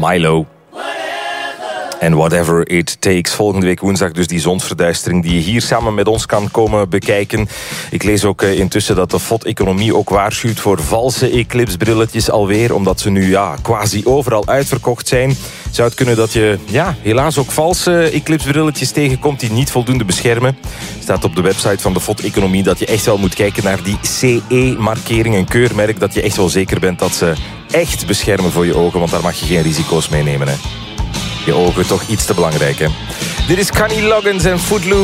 Milo. En Whatever It Takes. Volgende week woensdag dus die zonsverduistering die je hier samen met ons kan komen bekijken. Ik lees ook intussen dat de FOD-economie ook waarschuwt voor valse eclipsebrilletjes alweer, omdat ze nu quasi overal uitverkocht zijn. Zou het kunnen dat je helaas ook valse eclipsebrilletjes tegenkomt die niet voldoende beschermen. Staat op de website van de FOD-economie dat je echt wel moet kijken naar die CE-markering, een keurmerk dat je echt wel zeker bent dat ze echt beschermen voor je ogen, want daar mag je geen risico's mee nemen, hè. Je ogen toch iets te belangrijk, hè. Dit is Kenny Loggins en Footloose.